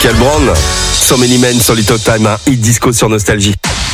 Michael Brown, So Many Men sur Little Time, un hit disco sur Nostalgie.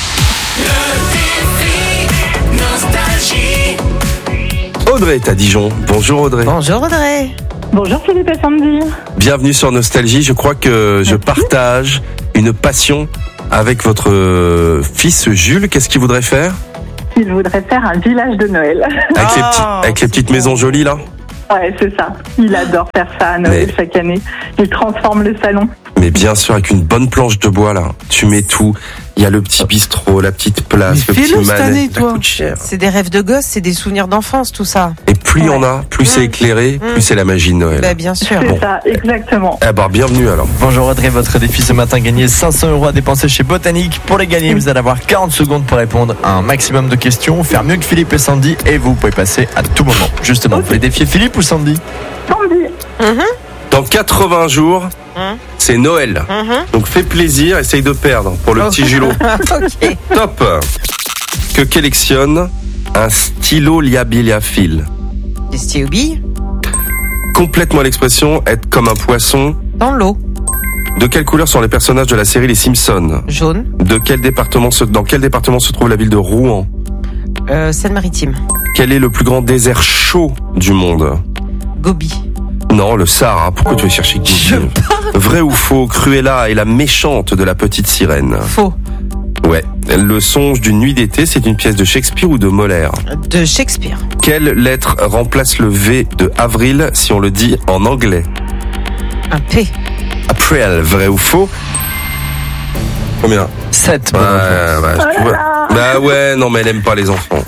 Audrey est à Dijon. Bonjour Audrey. Bonjour Audrey. Bonjour Philippe et Sandy. Bienvenue sur Nostalgie. Je crois que je partage une passion avec votre fils Jules. Qu'est-ce qu'il voudrait faire? Il voudrait faire un village de Noël. Avec les petites maisons jolies là? Ouais, c'est ça. Il adore faire ça à Noël chaque année. Il transforme le salon. Mais bien sûr, avec une bonne planche de bois là. Tu mets tout. Il y a le petit bistrot, la petite place, le petit manette. Ça coûte cher. C'est des rêves de gosse, c'est des souvenirs d'enfance, tout ça. Et plus il y en a, plus c'est éclairé, plus c'est la magie de Noël. Bah, bien sûr. C'est ça, exactement. Eh ben, bienvenue alors. Bonjour Audrey, votre défi ce matin, gagner 500 € à dépenser chez Botanique. Pour les gagner, vous allez avoir 40 secondes pour répondre à un maximum de questions, faire mieux que Philippe et Sandy, et vous pouvez passer à tout moment. Justement, vous voulez défier Philippe ou Sandy? Sandy. Dans 80 jours, c'est Noël. Donc fais plaisir, essaye de perdre pour le petit Julot. Ok. Top. Que collectionne un stylo liabiliafile? Des stylobilles Complètement l'expression être comme un poisson. dans l'eau. De quelle couleur sont les personnages de la série Les Simpsons? Jaune. Dans quel département se trouve la ville de Rouen? Seine-Maritime. Quel est le plus grand désert chaud du monde? Gobi. Non, le Sahara. Pourquoi tu vas chercher Gobi? Vrai ou faux, Cruella est la méchante de la petite sirène? Faux. Ouais. Le songe d'une nuit d'été, c'est une pièce de Shakespeare ou de Molière? De Shakespeare. Quelle lettre remplace le V de avril si on le dit en anglais? Un P. April, vrai ou faux? Combien? 7. Tu vois. Bah ouais, non mais elle aime pas les enfants.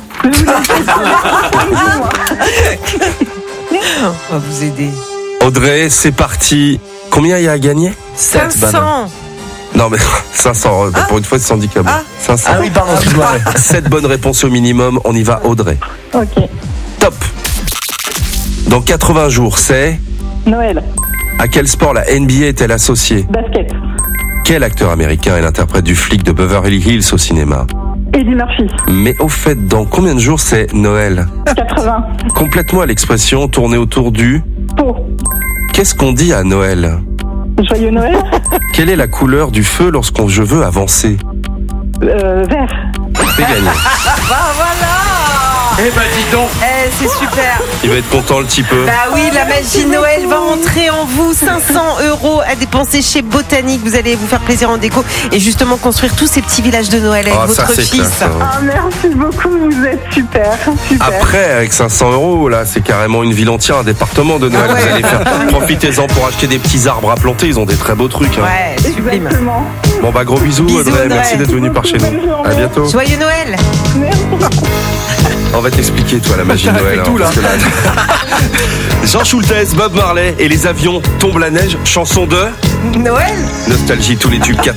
On va vous aider. Audrey, c'est parti. Combien il y a à gagner? 500. Non mais 500, pour une fois c'est handicap. 500. Ah oui, pardon, excuse-moi. 7 bonnes réponses au minimum, on y va Audrey. Ok. Top. Dans 80 jours, c'est... Noël. À quel sport la NBA est-elle associée? Basket. Quel acteur américain est l'interprète du flic de Beverly Hills au cinéma? Eddie Murphy. Mais au fait, dans combien de jours c'est Noël? 80. Complètement à l'expression tournée autour du... Pau. Qu'est-ce qu'on dit à Noël? Joyeux Noël. Quelle est la couleur du feu lorsqu'on je veux avancer? Vert. C'est gagné. Eh ben dis donc. C'est super. Il va être content le petit peu. Bah oui, la magie de Noël va entrer en vous. 500 € à dépenser chez Botanique. Vous allez vous faire plaisir en déco et justement construire tous ces petits villages de Noël avec Ça, votre c'est fils. classe, hein. Ah, merci beaucoup, vous êtes super. Super. Après, avec 500 €, là, c'est carrément une ville entière, un département de Noël. Ah ouais. Vous allez faire. Profitez-en pour acheter des petits arbres à planter. Ils ont des très beaux trucs. Hein. Ouais, sublime. Exactement. Bon, bah, gros bisous, Bisous, Audrey. Audrey. Merci d'être venu par chez nous. À bientôt. Joyeux Noël. On va t'expliquer, toi, la magie de Noël. tout, là. parce que Jean Schultes, Bob Marley et les avions tombent la neige. Chanson de Noël. Nostalgie, tous les tubes.